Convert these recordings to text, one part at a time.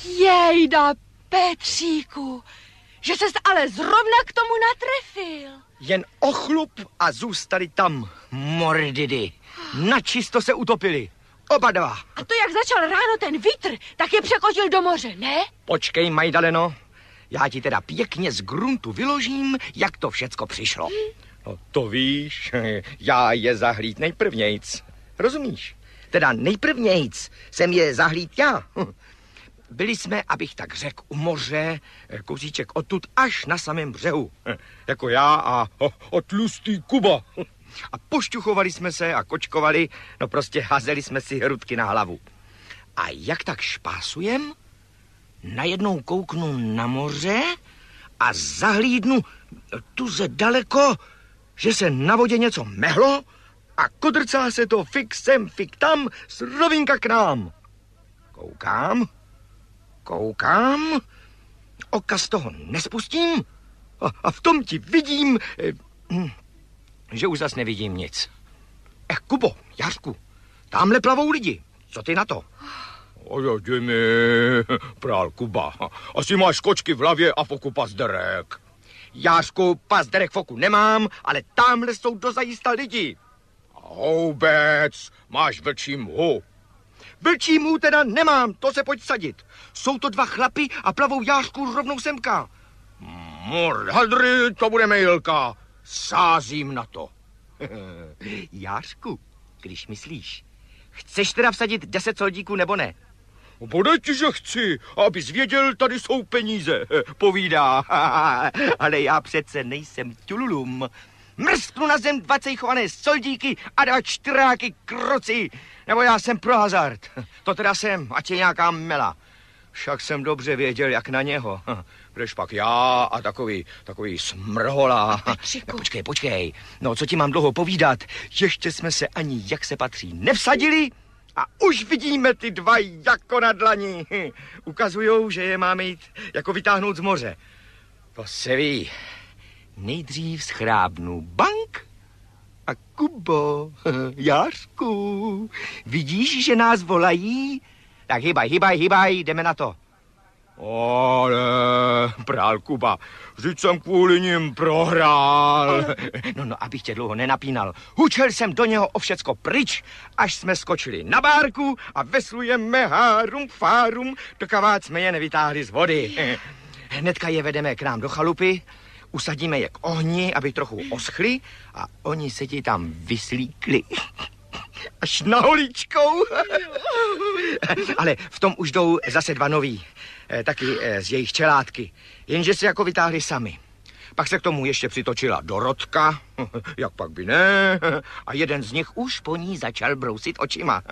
Jejda, Petříku, že ses ale zrovna k tomu natrefil. Jen ochlup a zůstali tam mordidy. Načisto se utopili. Oba dva. A to, jak začal ráno ten vítr, tak je překotil do moře, ne? Počkej, Majdaleno, já ti teda pěkně z gruntu vyložím, jak to všecko přišlo. No to víš, já je zahlíd nejprvnějc. Rozumíš? Teda nejprvnějc jsem je zahlíd já. Byli jsme, abych tak řekl, u moře, kousíček odtud až na samém břehu. Jako já a tlustý Kuba. A pošťuchovali jsme se a kočkovali, no prostě házeli jsme si hrudky na hlavu. A jak tak špásujem, najednou kouknu na moře a zahlídnu tuze daleko, že se na vodě něco mehlo a kodrcá se to fik sem, fik tam, z rovinka k nám. Koukám, oka z toho nespustím a v tom ti vidím, že už zas nevidím nic. Kubo, Jářku, tamhle plavou lidi, co ty na to? Jdi prál Kuba, asi máš kočky v hlavě a foku pazderek. Jářku, pazderek foku nemám, ale tamhle jsou dozajista lidi. Houbec, máš vlčí mhu. Vlčí mhu teda nemám, to se pojď sadit. Jsou to dva chlapi a plavou, Jářku, rovnou semka. Mordhadry, to bude mejlka. Sázím na to. Jářku, když myslíš, chceš teda vsadit 10 soldíků nebo ne? Bodej ti, že chci, abys věděl, tady jsou peníze. Povídá, ale já přece nejsem tululum. Mrsknu na zem 2 cejchované soldíky a 2 čtyráky kroci. Nebo já jsem pro hazard. To teda jsem, ať je nějaká mela. Však jsem dobře věděl, jak na něho. Kdež pak já a takový smrhola. Petříku. Počkej. No, co ti mám dlouho povídat? Ještě jsme se ani, jak se patří, nevsadili a už vidíme ty dva jako na dlani. Ukazujou, že je máme jít jako vytáhnout z moře. To se ví. Nejdřív schrábnu bank a Kubo, Jářku, vidíš, že nás volají? Tak hybaj, jdeme na to. Ale, prál Kuba, vždyť jsem kvůli ním prohrál. No, abych tě dlouho nenapínal. Hučel jsem do něho o všecko pryč, až jsme skočili na bárku a veslujeme hárum fárum, dokavát jsme je nevytáhli z vody. Hnedka je vedeme k nám do chalupy, usadíme je k ohni, aby trochu oschli a oni se ti tam vyslíkli. Až na holíčkou. Ale v tom už jdou zase 2 noví, taky z jejich čelátky, jenže se jako vytáhli sami. Pak se k tomu ještě přitočila Dorotka, jak pak by ne, a jeden z nich už po ní začal brousit očima.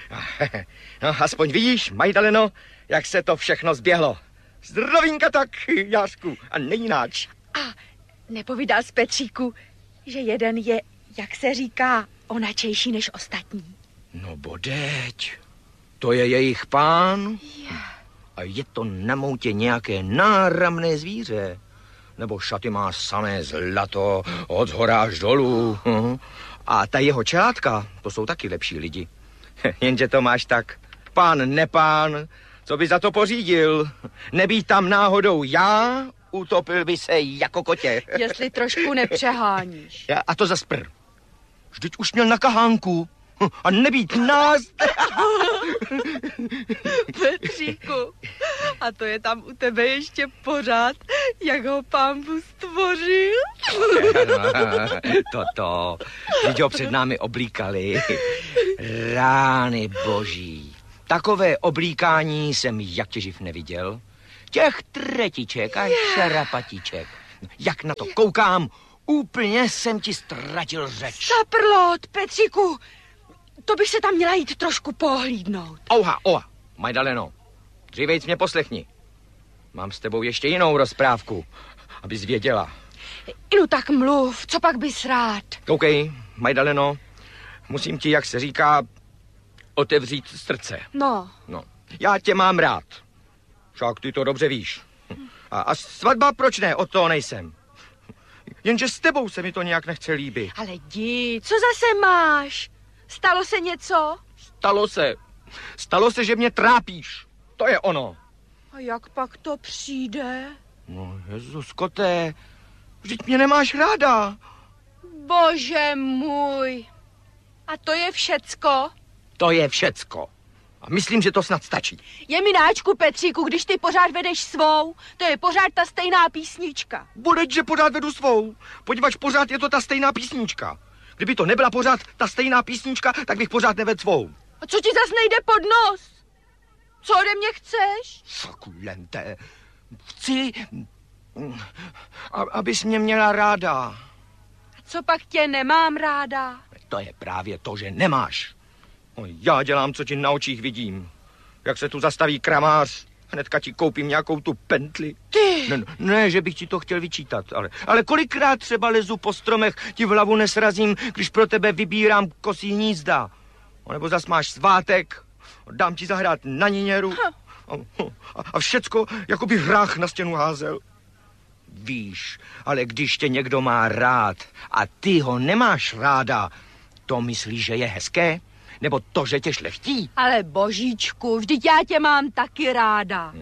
No, aspoň vidíš, Majdaleno, jak se to všechno zběhlo. Zdravínka tak, Jářku, a nejináč. A nepovídal z Petříku, že jeden je, jak se říká, onačejší než ostatní. No bodeď, to je jejich pán. A je to na moutě nějaké náramné zvíře. Nebo šaty má samé zlato od zhora až dolů. A ta jeho čelátka, to jsou taky lepší lidi. Jenže to máš tak, pán nepán, co by za to pořídil? Nebýt tam náhodou já, utopil by se jako kotě. Jestli trošku nepřeháníš. A to zas prr. Vždyť už měl na kahánku. A nebýt nás. Petříku, a to je tam u tebe ještě pořád, jak ho pán Bůh stvořil? Toto. Vždyť ho před námi oblíkali. Rány boží. Takové oblíkání jsem jak tě živ neviděl. Těch tretiček a šarapatiček. Jak na to koukám, úplně jsem ti ztratil řeč. Saprlot, Petříku, to bych se tam měla jít trošku pohlídnout. Ouha, Majdaleno, dřívejc mě poslechni. Mám s tebou ještě jinou rozprávku, abys věděla. No tak mluv, co pak bys rád? Koukej, Majdaleno, musím ti, jak se říká, otevřít srdce. No. Já tě mám rád. Však ty to dobře víš. A svatba, proč ne, od toho nejsem. Jenže s tebou se mi to nějak nechce líbit. Ale jdi, co zase máš? Stalo se něco? Stalo se, že mě trápíš. To je ono. A jak pak to přijde? No, Jezus, koté, vždyť mě nemáš ráda. Bože můj. A to je všecko? To je všecko. A myslím, že to snad stačí. Je mináčku, Petříku, když ty pořád vedeš svou, to je pořád ta stejná písnička. Budeť, že pořád vedu svou. Podívač, pořád je to ta stejná písnička. Kdyby to nebyla pořád ta stejná písnička, tak bych pořád nevedl svou. A co ti zas nejde pod nos? Co ode mě chceš? Sakulente. Chci, abys mě měla ráda. A co pak tě nemám ráda? To je právě to, že nemáš. No, já dělám, co ti na očích vidím. Jak se tu zastaví kramář, hnedka ti koupím nějakou tu pentli. Ty! Ne, že bych ti to chtěl vyčítat, ale kolikrát třeba lezu po stromech, ti v hlavu nesrazím, když pro tebe vybírám kosí hnízda. Nebo zas máš svátek, dám ti zahrát na niněru a všecko, jako by hrách na stěnu házel. Víš, ale když tě někdo má rád a ty ho nemáš ráda, to myslíš, že je hezké? Nebo to, že tě šlechtí? Ale božíčku, vždyť já tě mám taky ráda.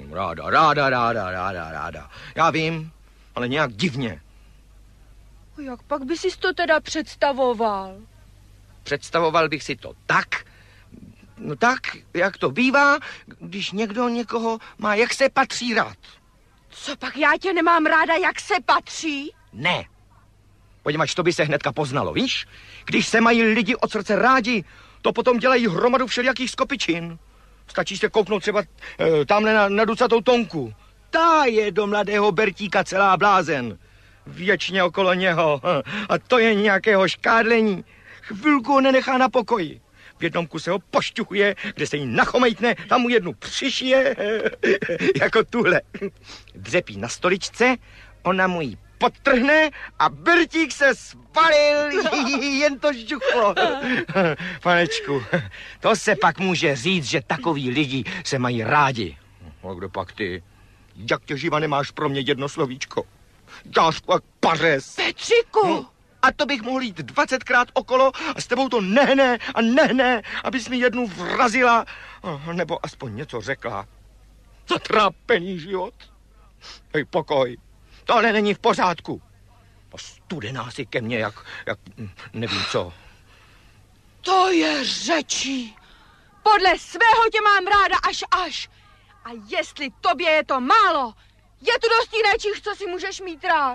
Ráda. Já vím, ale nějak divně. A jak pak by si to teda představoval? Představoval bych si to tak, jak to bývá, když někdo někoho má, jak se patří rád. Co pak já tě nemám ráda, jak se patří? Ne. Poněvadž to by se hnedka poznalo, víš? Když se mají lidi od srdce rádi, to potom dělají hromadu všelijakých skopičin. Stačí se kouknout třeba tamhle na ducatou Tonku. Ta je do mladého Bertíka celá blázen. Věčně okolo něho. A to je nějakého škádlení. Chvilku ho nenechá na pokoji. V jednom kuse ho pošťuchuje, kde se jí nachomejtne, tam mu jednu přišije, jako tuhle. Dřepí na stoličce, ona mu ji podtrhne a Bertík se spalil, jen to žuchlo. Panečku, to se pak může říct, že takoví lidi se mají rádi. A kdo pak ty? Jak tě živa nemáš pro mě jedno slovíčko? Jášku jak pařez. Petříku! A to bych mohl jít 20krát okolo a s tebou to nehne, abys mi jednu vrazila, nebo aspoň něco řekla. Zatrápený život. Hej, pokoj. Tohle není v pořádku. A studená si ke mně, jak nevím co. To je řečí. Podle svého tě mám ráda až. A jestli tobě je to málo, je tu dost jiných, co si můžeš mít rád.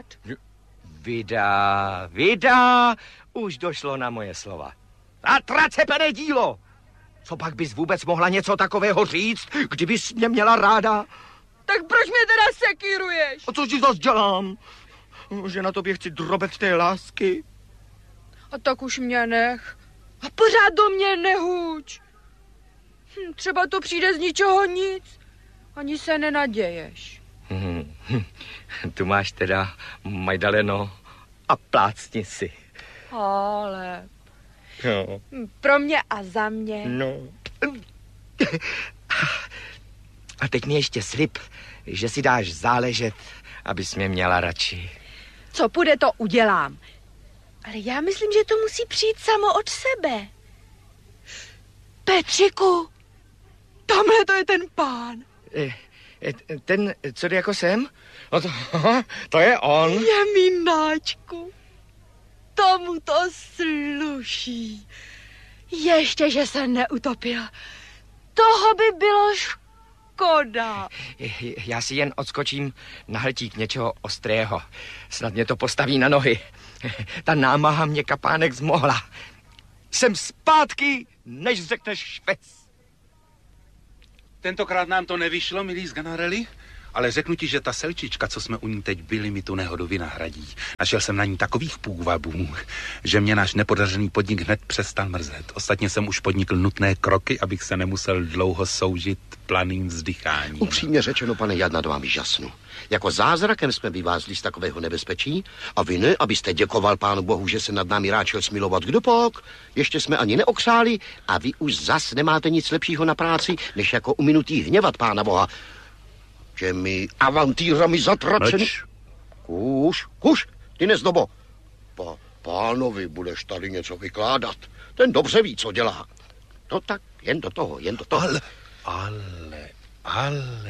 Vida, už došlo na moje slova. A tracepené dílo. Co pak bys vůbec mohla něco takového říct, kdybys mě měla ráda? Tak proč mě teda sekíruješ? A co ti zas dělám? Že na tobě chci drobet té lásky? A tak už mě nech. A pořád do mě nehuč. Třeba to přijde z ničeho nic. Ani se nenaděješ. Tu máš teda, Majdaleno, a plácni si. Ale... No. Pro mě a za mě. No. A teď mi ještě slib, že si dáš záležet, abys mě měla radši. Co půjde, to udělám. Ale já myslím, že to musí přijít samo od sebe. Petříku, tamhle to je ten pán. Ten, co jde jako sem? No to je on. Je mináčku. Tomu to sluší. Ještě, že se neutopil. Toho by bylo škoda. Já si jen odskočím na hltík něčeho ostrého. Snad mě to postaví na nohy. Ta námaha mě kapánek zmohla. Jsem zpátky, než řekneš švec. Tentokrát nám to nevyšlo, milý Sganarelli, ale řeknu ti, že ta selčička, co jsme u ní teď byli, mi tu nehodu vynahradí. Našel jsem na ní takových půvabů, že mě náš nepodařený podnik hned přestal mrzet. Ostatně jsem už podnikl nutné kroky, abych se nemusel dlouho soužit planým vzdycháním. Upřímně řečeno, pane, já nad vámi žasnu. Jako zázrakem jsme vyvázli z takového nebezpečí a vy ne, abyste děkoval Pánu Bohu, že se nad námi ráčel smilovat. Kdo pak? Ještě jsme ani neokřáli a vy už zas nemáte nic lepšího na práci, než jako uminutý hněvat Pána Boha. Těmi avantýrami zatracený. Kuš, ty nezdobo. Pánovi budeš tady něco vykládat. Ten dobře ví, co dělá. No tak, jen do toho. Ale.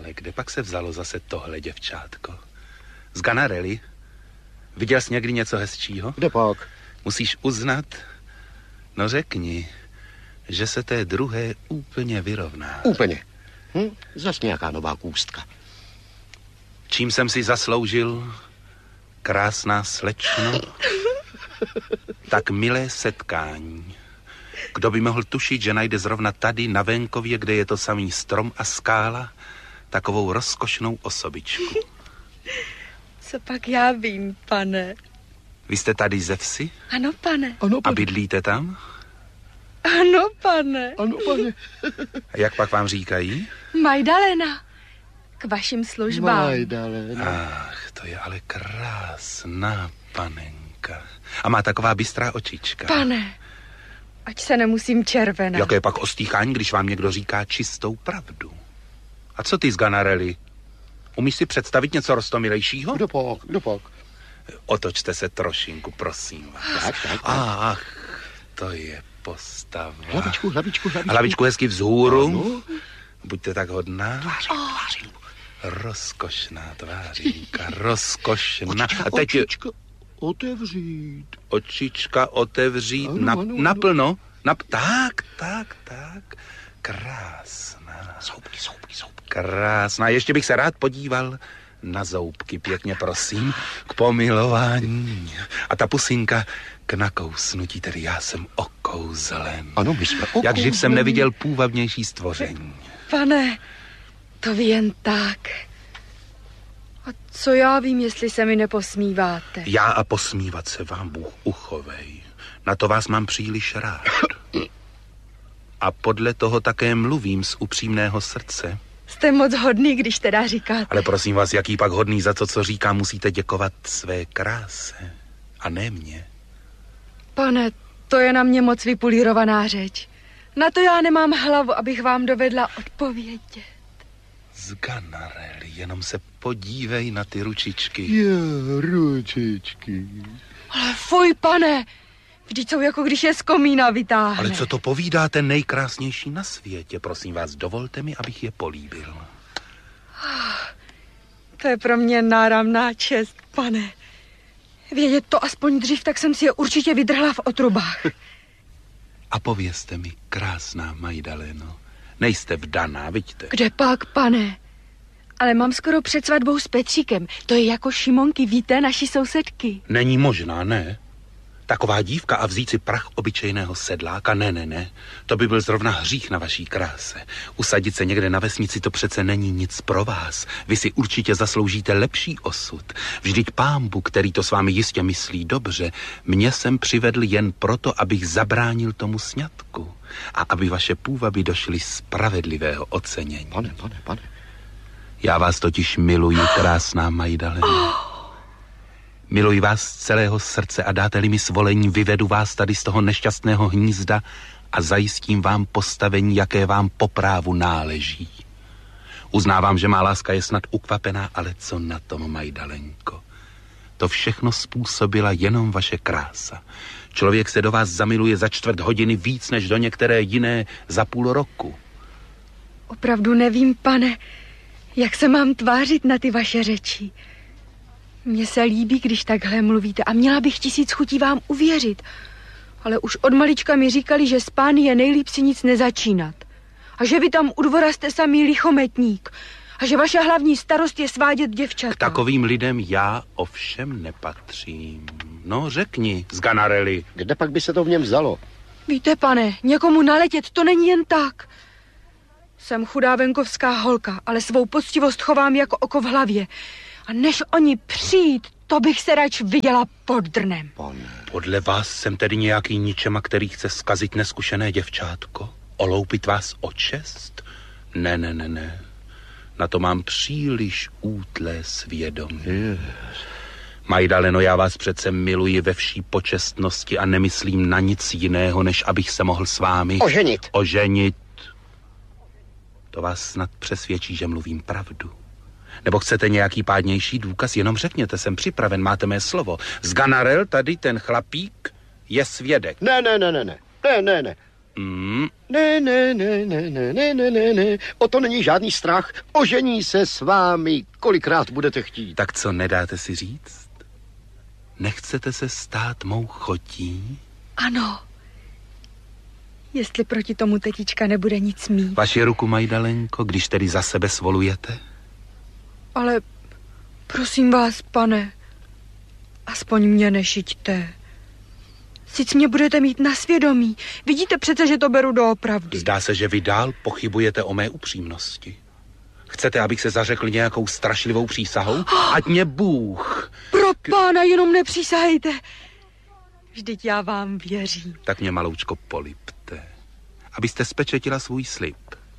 Ale kde pak se vzalo zase tohle děvčátko? Z Ganarelli? Viděl jsi někdy něco hezčího? Kde pak? Musíš uznat, no řekni, že se té druhé úplně vyrovná. Úplně. Zas nějaká nová kůstka. Čím jsem si zasloužil, krásná slečno, tak milé setkání. Kdo by mohl tušit, že najde zrovna tady na venkově, kde je to samý strom a skála, takovou rozkošnou osobičku. Co pak já vím, pane? Vy jste tady ze vsi? Ano, pane. Ano, A bydlíte tam? Ano, pane. Ano, pane. A jak pak vám říkají? Majdalena. K vašim službám. Majdalena. Ach, to je ale krásná panenka. A má taková bystrá očička. Pane, ať se nemusím červenat. Jaké pak ostýchání, když vám někdo říká čistou pravdu? A co ty z Ganarelli? Umíš si představit něco roztomilejšího? Kdo pak? Otočte se trošinku, prosím vás. Tak. Ach, to je postava. Hlavičku. Hlavičku hezky vzhůru. Ano. Buďte tak hodná. Rozkošná tvářínka, rozkošná. Očička otevřít. Očička otevřít, Ano. naplno. Tak. Krásná. Zoubky. Krásná. Ještě bych se rád podíval na zoubky, pěkně prosím, k pomilování. A ta pusinka k nakousnutí, tedy já jsem okouzlen. Ano, my jsme okouzleni. Jak živ jsem neviděl půvabnější stvoření. Pane, to ví jen tak. A co já vím, jestli se mi neposmíváte? Já a posmívat se vám Bůh uchovej. Na to vás mám příliš rád. A podle toho také mluvím z upřímného srdce. Jste moc hodný, když teda říkáte. Ale prosím vás, jaký pak hodný za to, co říká, musíte děkovat své kráse. A ne mě. Pane, to je na mě moc vypulírovaná řeč. Na to já nemám hlavu, abych vám dovedla odpovědět. Z Ganarelli, jenom se podívej na ty ručičky. Je, ručičky. Ale fuj, pane, vždyť jsou jako když je z komína vytáhne. Ale co to povídáte, nejkrásnější na světě? Prosím vás, dovolte mi, abych je políbil. To je pro mě náramná čest, pane. Vědět to aspoň dřív, tak jsem si je určitě vydrhla v otrubách. A povězte mi, krásná Majdaleno, nejste vdaná, vidíte? Kde pak, pane? Ale mám skoro před svatbou s Petříkem. To je jako Šimonky, víte, naši sousedky. Není možná, ne? Taková dívka a vzít si prach obyčejného sedláka, ne. To by byl zrovna hřích na vaší kráse. Usadit se někde na vesnici, to přece není nic pro vás. Vy si určitě zasloužíte lepší osud. Vždyť Pánbu, který to s vámi jistě myslí dobře, mě sem přivedl jen proto, abych zabránil tomu sňatku. A aby vaše půvaby došly spravedlivého ocenění. Pane. Já vás totiž miluji, krásná Majdaleno. Miluji vás z celého srdce a dáte-li mi svolení, vyvedu vás tady z toho nešťastného hnízda a zajistím vám postavení, jaké vám po právu náleží. Uznávám, že má láska je snad ukvapená, ale co na tom, Majdalenko? To všechno způsobila jenom vaše krása. Člověk se do vás zamiluje za 1/4 hodiny víc, než do některé jiné za půl roku. Opravdu nevím, pane, jak se mám tvářit na ty vaše řeči. Mně se líbí, když takhle mluvíte a měla bych 1000 chutí vám uvěřit. Ale už od malička mi říkali, že s pány je nejlíp si nic nezačínat. A že vy tam u dvora jste samý lichometník. A že vaše hlavní starost je svádět děvčata. K takovým lidem já ovšem nepatřím. No, řekni, z Ganarelli. Kde pak by se to v něm vzalo? Víte, pane, někomu naletět to není jen tak. Jsem chudá venkovská holka, ale svou poctivost chovám jako oko v hlavě. A než oni přijít, to bych se rač viděla pod drnem. Pane. Podle vás jsem tedy nějaký ničema, který chce zkazit neskušené děvčátko? Oloupit vás o čest? Ne. Na to mám příliš útlé svědomí. Majdaleno, já vás přece miluji ve vší počestnosti a nemyslím na nic jiného, než abych se mohl s vámi... Oženit. To vás snad přesvědčí, že mluvím pravdu. Nebo chcete nějaký pádnější důkaz? Jenom řekněte, jsem připraven, máte mé slovo. Z Ganarel tady ten chlapík je svědek. Ne. Ne. O to není žádný strach. Ožení se s vámi, kolikrát budete chtít. Tak co, nedáte si říct? Nechcete se stát mou chotí? Ano. Jestli proti tomu tetička nebude nic mít. Vaši ruku, Majdalenko, když tedy za sebe svolujete? Ale prosím vás, pane, aspoň mě nešiťte. Sice mě budete mít na svědomí. Vidíte přece, že to beru doopravdy. Zdá se, že vy dál pochybujete o mé upřímnosti. Chcete, abych se zařekl nějakou strašlivou přísahou? Ať mě Bůh... Pro pána jenom nepřísahejte. Vždyť já vám věřím. Tak mě maloučko polipte, abyste spečetila svůj slib.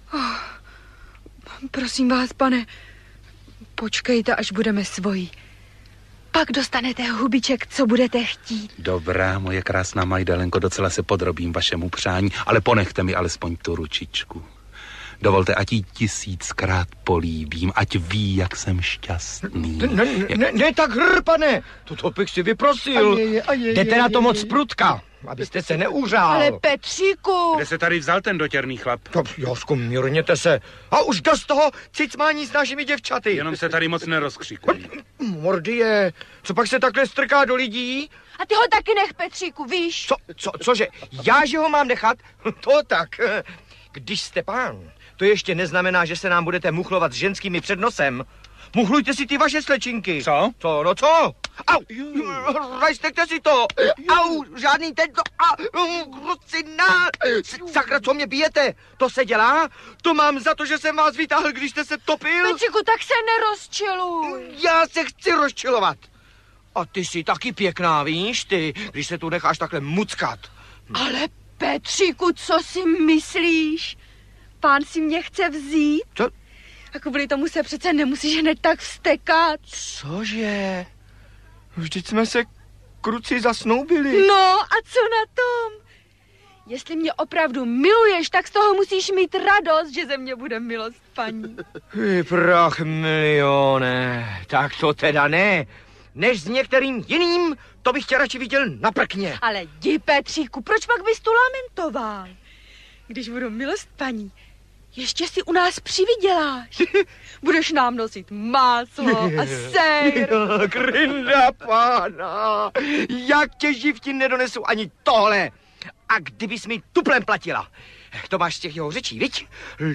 Prosím vás, pane, počkejte, až budeme svoji. Pak dostanete hubiček, co budete chtít. Dobrá, moje krásná Majdalenko, docela se podrobím vašemu přání, ale ponechte mi alespoň tu ručičku. Dovolte, ať jí 1000krát políbím, ať ví, jak jsem šťastný. Ne tak pane, toto bych si vyprosil. Jdete na to moc prutka, abyste se neuřál. Ale Petříku! Kde se tady vzal ten dotěrný chlap? Jožku, mírněte se. A už dost toho cicmání s našimi děvčaty. Jenom se tady moc nerozkřikuj. Mordie, co pak se takhle strká do lidí? A ty ho taky nech, Petříku, víš? Cože? Já, že ho mám nechat? To tak. Když jste pán, to ještě neznamená, že se nám budete muchlovat s ženskými před nosem. Muchlujte si ty vaše slečinky. Co? No co? Au, rajstekte si to. Au, žádný tento. Krucina. Sakra, co mě bijete? To se dělá? To mám za to, že jsem vás vytáhl, když jste se topil? Petříku, tak se nerozčiluj. Já se chci rozčilovat. A ty jsi taky pěkná, víš, ty, když se tu necháš takhle muckat. Ale Petříku, co si myslíš? Pán si mě chce vzít? Co? A kvůli tomu se přece nemusíš hned tak vztekat. Cože? Vždyť jsme se kruci zasnoubili. No a co na tom? Jestli mě opravdu miluješ, tak z toho musíš mít radost, že ze mě bude milost paní. Prach milione, tak to teda ne. Než s některým jiným, to bych tě radši viděl na prkně. Ale jdi, Petříku, proč pak bys tu lamentoval? Když budu milost paní, ještě si u nás přivyděláš. Budeš nám nosit máslo a sejr. Grinda pána, jak tě živti nedonesu ani tohle. A kdybys mi tuplem platila. To máš z těch jeho řečí, viď?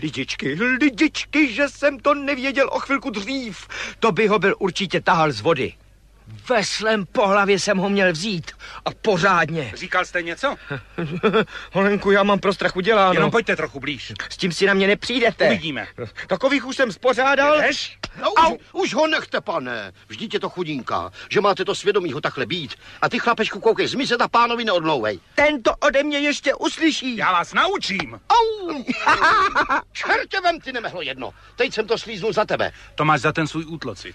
Lidičky, že jsem to nevěděl o chvilku dřív. To by ho byl určitě tahal z vody. Ve svém po hlavě jsem ho měl vzít. A pořádně. Říkal jste něco? Holenku, já mám pro strach uděláno. Jenom pojďte trochu blíž. S tím si na mě nepřijdete. Uvidíme. Takových už jsem spořádal. Jdeš? No, už ho nechte, pane. Vždyť je to chudinka, že máte to svědomí ho takhle být. A ty, chlapečku, koukej, zmizet a pánovi neodmlouvej. Ten to ode mě ještě uslyší. Já vás naučím. Au! Čertě vem, ty nemehlo jedno. Teď jsem to slíznul za tebe. To máš za ten svůj útlocit.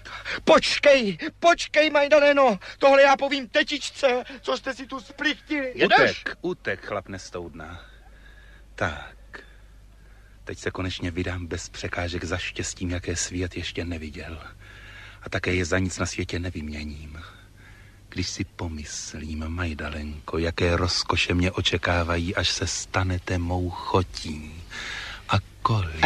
Počkej, Majdaleno. Tohle já povím tetičce, co jste si tu splichtili. Utek, chlap nestoudná. Tak. Teď se konečně vydám bez překážek za štěstím, jaké svět ještě neviděl. A také je za nic na světě nevyměním. Když si pomyslím, Majdalenko, jaké rozkoše mě očekávají, až se stanete mou chotí. A kolik... A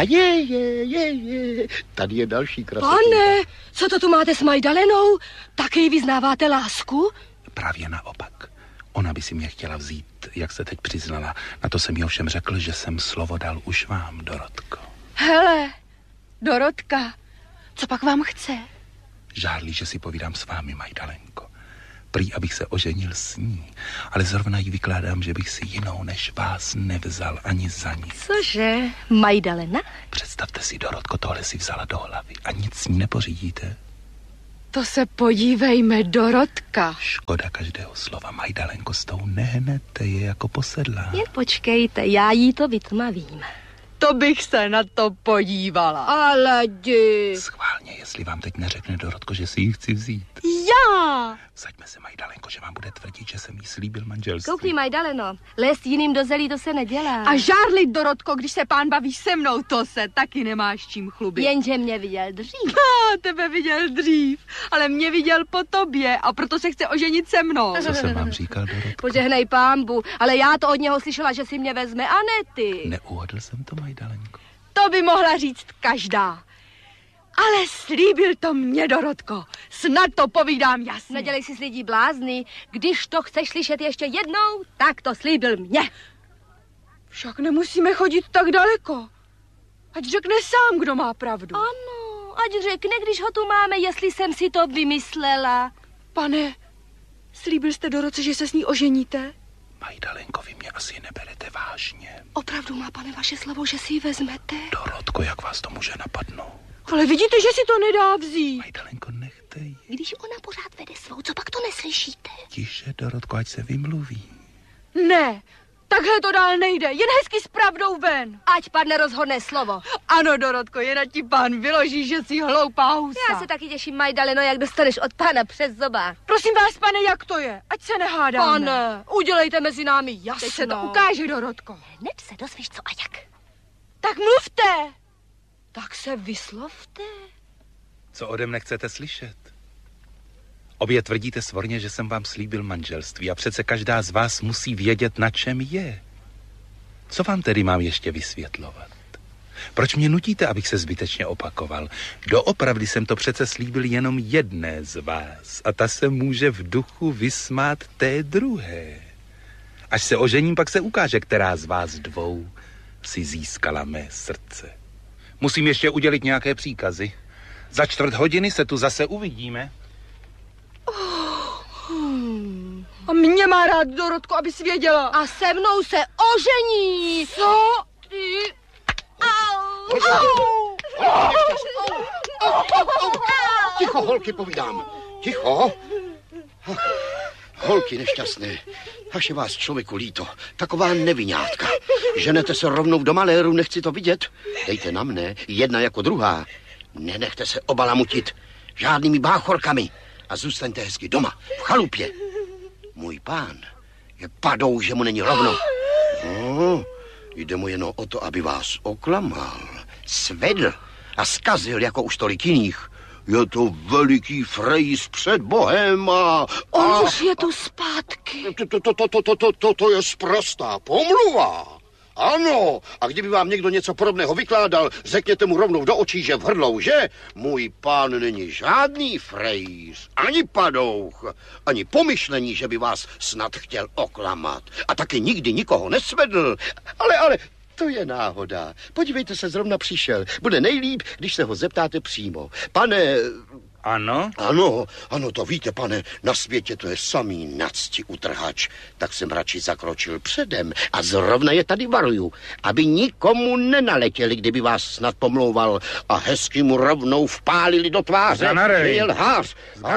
je. Tady je další krasotina. Pane, co to tu máte s Majdalenou? Taky vyznáváte lásku? Právě naopak. Ona by si mě chtěla vzít, jak se teď přiznala. Na to jsem jí ovšem řekl, že jsem slovo dal už vám, Dorotko. Hele, Dorotka, co pak vám chce? Žádlí, že si povídám s vámi, Majdalenko. Prý, abych se oženil s ní, ale zrovna jí vykládám, že bych si jinou než vás nevzal ani za nic. Cože, Majdalena? Představte si, Dorotko, tohle si vzala do hlavy a nic s ní nepořídíte. To se podívejme, Dorotka. Škoda každého slova, Majdalenko, s tou nehnete, je jako posedlá. Jen počkejte, já jí to vytmavím. To bych se na to podívala. Ale jdi. Schválně, jestli vám teď neřekne Dorotko, že si ji chci vzít. Já! Saďme se, Majdalenko, že vám bude tvrdit, že jsem jí slíbil manželství. Koukni, Majdaleno, lézt jiným do zelí, to se nedělá. A žárlit, Dorotko, když se pán baví se mnou, to se taky nemáš čím chlubit. Jenže mě viděl dřív. Tebe viděl dřív, ale mě viděl po tobě a proto se chce oženit se mnou. Co jsem vám říkal, Dorotko? Požehnej pánbu, ale já to od něho slyšela, že si mě vezme a ne ty. Neuhodl jsem to, Majdalenko. To by mohla říct každá. Ale slíbil to mě, Dorotko. Snad to povídám jasně. Nedělej si s lidí blázny. Když to chceš slyšet ještě jednou, tak to slíbil mě. Však nemusíme chodit tak daleko. Ať řekne sám, kdo má pravdu. Ano, ať řekne, když ho tu máme, jestli jsem si to vymyslela. Pane, slíbil jste Doroce, že se s ní oženíte? Majdalenko, vy mě asi neberete vážně. Opravdu má, pane, vaše slovo, že si ji vezmete? Dorotko, jak vás to může napadnout? Ale vidíte, že si to nedá vzít. Majdalenko, nechte jí. Když ona pořád vede svou, co pak to neslyšíte? Tiše, Dorotko, ať se vymluví. Ne, takhle to dál nejde. Jen hezky s pravdou ven. Ať padne rozhodné slovo. Ano, Dorotko, jen ať ti pán vyloží, že jsi hloupá husa. Já se taky těším, Majdaleno, jak dostaneš od pána přes zoba. Prosím vás, pane, jak to je? Ať se nehádáme. Pane, udělejte mezi námi jasno. Teď se to ukáže, Dorotko. Hned se dozvíš, co a jak. Tak mluvte. Tak se vyslovte. Co ode mne chcete slyšet? Obě tvrdíte svorně, že jsem vám slíbil manželství a přece každá z vás musí vědět, na čem je. Co vám tedy mám ještě vysvětlovat? Proč mě nutíte, abych se zbytečně opakoval? Doopravdy jsem to přece slíbil jenom jedné z vás a ta se může v duchu vysmát té druhé. Až se ožením, pak se ukáže, která z vás dvou si získala mé srdce. Musím ještě udělit nějaké příkazy. Za 4 hodiny se tu zase uvidíme. A mě má rád, Dorotko, abys věděla. A se mnou se ožení. Co? Ty... Ticho, holky, povídám. Ticho. Holky nešťastné. Až je vás člověku líto. Taková nevinátka. Ženete se rovnou do maléru, nechci to vidět. Dejte na mne, jedna jako druhá. Nenechte se obalamutit žádnými báchorkami. A zůstaňte hezky doma, v chalupě. Můj pán je padou, že mu není rovno. No, jde mu jenom o to, aby vás oklamal, svedl a zkazil jako už tolik jiných. Je to veliký frejs před Bohem a... On už je tu zpátky. To je sprostá pomluva. Ano, a kdyby vám někdo něco podobného vykládal, řekněte mu rovnou do očí, že vhrlou, že? Můj pán není žádný frejs, ani padouch, ani pomyšlení, že by vás snad chtěl oklamat. A taky nikdy nikoho nesvedl. Ale... To je náhoda. Podívejte se, zrovna přišel. Bude nejlíp, když se ho zeptáte přímo. Pane... Ano? Ano, to víte, pane, na světě to je samý nacti utrhač. Tak jsem radši zakročil předem a zrovna je tady varuju, aby nikomu nenaletěli, kdyby vás snad pomlouval a hezky mu rovnou vpálili do tváře. Zanarelli. Je lhář.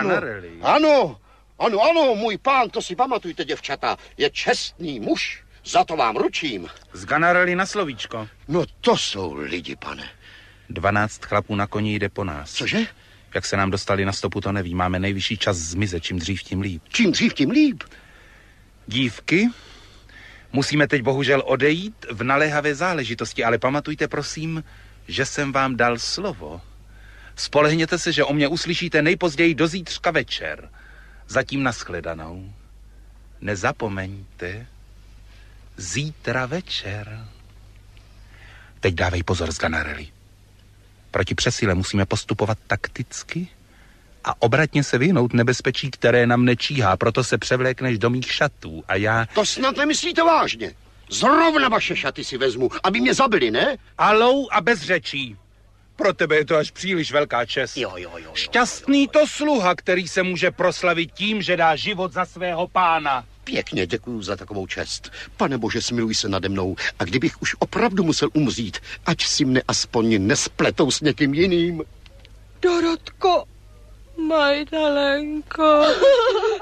Ano, můj pán, to si pamatujte, děvčata, je čestný muž. Za to vám ručím. Z Ganarelli na slovíčko. No to jsou lidi, pane. 12 chlapů na koni jde po nás. Cože? Jak se nám dostali na stopu, to neví. Máme nejvyšší čas zmizet, čím dřív, tím líp. Čím dřív, tím líp. Dívky, musíme teď bohužel odejít v naléhavé záležitosti, ale pamatujte, prosím, že jsem vám dal slovo. Spolehněte se, že o mě uslyšíte nejpozději do zítřka večer. Zatím nashledanou. Nezapomeňte, zítra večer. Teď dávej pozor z Ganarelli. Proti přesile musíme postupovat takticky a obratně se vyhnout nebezpečí, které nám nečíhá, proto se převlékneš do mých šatů a já... To snad nemyslíte vážně. Zrovna vaše šaty si vezmu, aby mě zabili, ne? Alou a bez řečí. Pro tebe je to až příliš velká čest. Jo. Šťastný to sluha, který se může proslavit tím, že dá život za svého pána. Pěkně děkuju za takovou čest. Pane Bože, smiluj se nade mnou. A kdybych už opravdu musel umřít, ať si mne aspoň nespletou s někým jiným. Dorotko, Majdalenko.